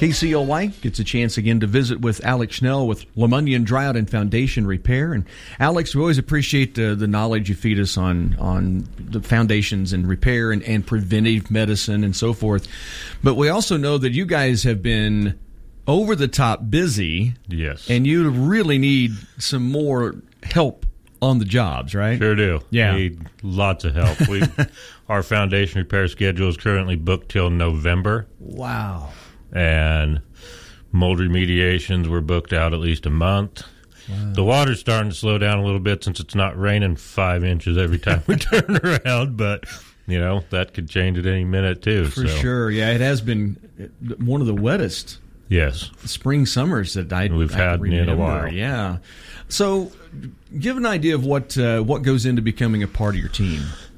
KCLY gets a chance again to visit with Alex Schnell with Lemunyon Dryout and Foundation Repair. And Alex, we always appreciate the knowledge you feed us on the foundations and repair and preventive medicine and so forth. But we also know that you guys have been over the top busy. Yes. And you really need some more help on the jobs, right? Sure do. Yeah. We need lots of help. Our foundation repair schedule is currently booked till November. Wow. And mold remediations were booked out at least a month. Wow. The water's starting to slow down a little bit since it's not raining 5 inches every time we turn around, but that could change at any minute too. For sure. Yeah, it has been one of the wettest spring summers that we've had in a while. Yeah. So give an idea of what goes into becoming a part of your team.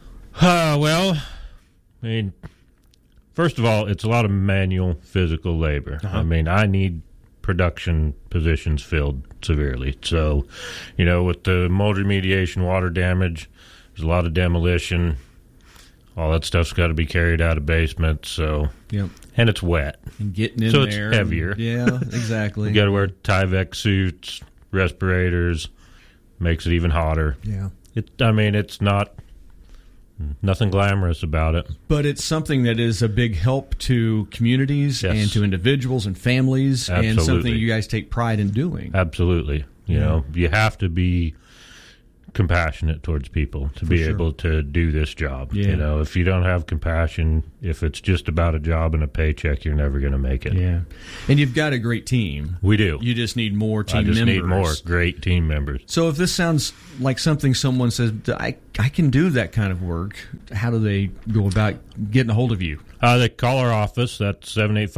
First of all, it's a lot of manual physical labor. Uh-huh. I need production positions filled severely. So, with the mold remediation, water damage, there's a lot of demolition. All that stuff's got to be carried out of basements. So, yep. And it's wet. And getting in so there. It's heavier. Yeah, exactly. You got to wear Tyvek suits, respirators. Makes it even hotter. Yeah. It's nothing glamorous about it. But it's something that is a big help to communities and to individuals and families. Absolutely. And something you guys take pride in doing. Absolutely. You have to be compassionate towards people to be able to do this job. Yeah. If you don't have compassion, if it's just about a job and a paycheck, you're never going to make it. Yeah. And you've got a great team. We do. You just need more team members. members. Need more great team members. So if this sounds like something someone says, I can do that kind of work, how do they go about getting a hold of you? They call our office. That's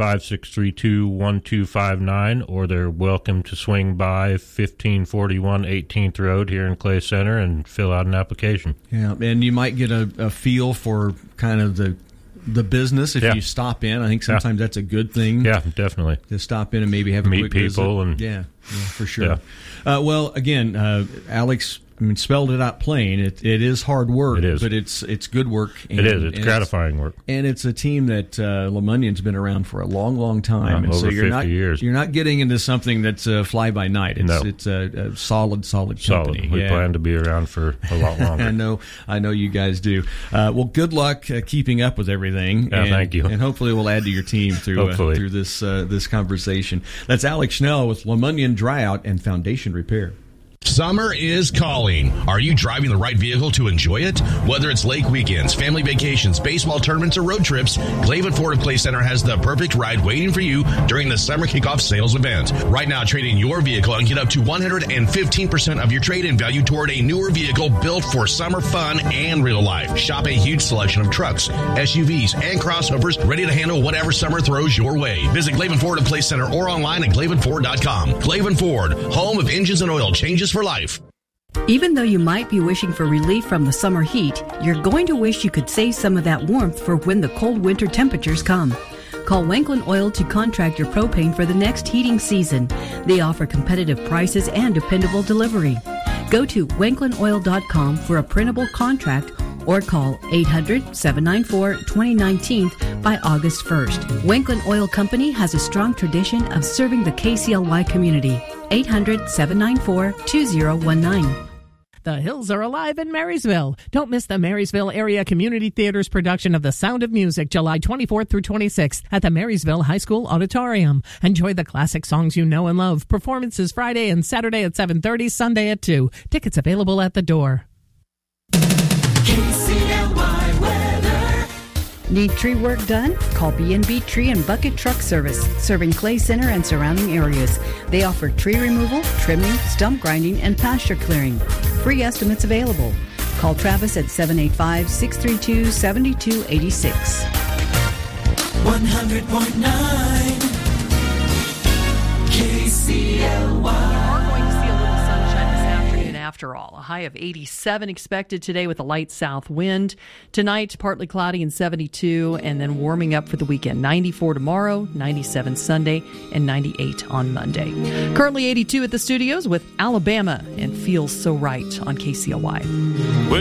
785-632-1259, or they're welcome to swing by 1541 18th Road here in Clay Center and fill out an application. Yeah, and you might get a feel for kind of the business if you stop in. I think sometimes that's a good thing. Yeah, definitely. To stop in and maybe have a meet quick people visit. Yeah, for sure. Yeah. Well, again, Alex, spelled it out plain. It is hard work. It is. But it's good work. And, it is. It's gratifying work. And it's a team that Lemunyon's been around for a long, long time. And over so 50 years. You're not getting into something that's fly-by-night. It's a solid company. We plan to be around for a lot longer. I know you guys do. Well, good luck keeping up with everything. Yeah, thank you. And hopefully we'll add to your team through this conversation. That's Alex Schnell with Lemunyon Dryout and Foundation Repair. Summer is calling. Are you driving the right vehicle to enjoy it? Whether it's lake weekends, family vacations, baseball tournaments, or road trips, Clavin Ford of Clay Center has the perfect ride waiting for you during the summer kickoff sales event. Right now, trade in your vehicle and get up to 115% of your trade-in value toward a newer vehicle built for summer fun and real life. Shop a huge selection of trucks, SUVs, and crossovers ready to handle whatever summer throws your way. Visit Clavin Ford of Clay Center or online at clavinford.com. Clavin Ford, home of engines and oil changes for life. Even though you might be wishing for relief from the summer heat, you're going to wish you could save some of that warmth for when the cold winter temperatures come. Call Wanklin Oil to contract your propane for the next heating season. They offer competitive prices and dependable delivery. Go to wanklinoil.com for a printable contract or call 800-794-2019 by August 1st. Wanklin Oil Company has a strong tradition of serving the KCLY community. 800-794-2019. The Hills are alive in Marysville. Don't miss the Marysville Area Community Theater's production of The Sound of Music, July 24th through 26th at the Marysville High School Auditorium. Enjoy the classic songs you know and love. Performances Friday and Saturday at 7:30, Sunday at 2. Tickets available at the door. KCLY weather. Need tree work done? Call B&B Tree and Bucket Truck Service, serving Clay Center and surrounding areas. They offer tree removal, trimming, stump grinding, and pasture clearing. Free estimates available. Call Travis at 785-632-7286. 100.9 KCLY. After all, a high of 87 expected today with a light south wind. Tonight, partly cloudy and 72, and then warming up for the weekend. 94 tomorrow, 97 Sunday, and 98 on Monday. Currently 82 at the studios with Alabama and Feels So Right on KCLY.